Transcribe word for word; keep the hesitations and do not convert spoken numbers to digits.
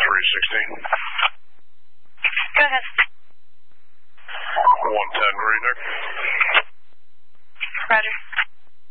three sixteen. Go ahead. one ten, read there.